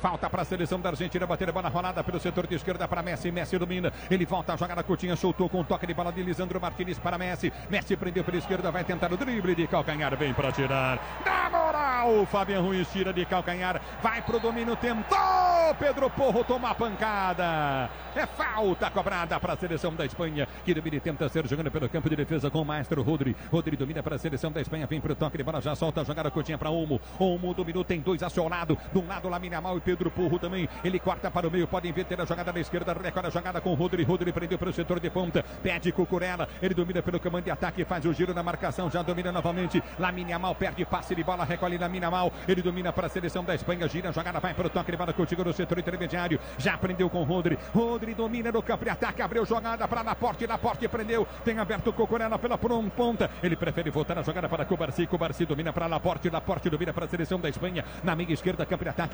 Falta para a seleção da Argentina bater a bola rolada pelo setor de esquerda para Messi. Messi domina. Ele volta a jogar na Coutinho. Soltou com um toque de bola de Lisandro Martinez para Messi. Messi prendeu pela esquerda. Vai tentar o drible de calcanhar. Vem para tirar. Na moral, Fabian Ruiz tira de calcanhar. Vai pro domínio. Tentou. Pedro Porro toma a pancada. É falta cobrada para a seleção da Espanha. Que domina e tenta ser jogando pelo campo de defesa com o maestro Rodri. Rodri domina para a seleção da Espanha. Vem pro toque de bola. Já solta a jogada Coutinho para Olmo. Olmo dominou. Tem dois acionados. De um lado, Lamine Yamal e Pedro Porro também. Ele corta para o meio. Pode inverter a jogada da esquerda. Recorre a jogada com o Rodri. Rodri prendeu para o setor de ponta. Pede Cucurella. Ele domina pelo comando de ataque. Faz o giro na marcação. Já domina novamente. Lamine Yamal perde passe de bola. Recolhe Lamine Yamal. Ele domina para a seleção da Espanha. Gira a jogada. Vai para o toque de bola contigo no setor intermediário. Já prendeu com o Rodri. Rodri domina no campo de ataque. Abriu jogada para Laporte. Laporte prendeu. Tem aberto Cucurella pela ponta. Ele prefere voltar a jogada para Cubarsi. Cubarsi domina para Laporte. Laporte domina para a seleção da Espanha. Na meia esquerda, campo de ataque.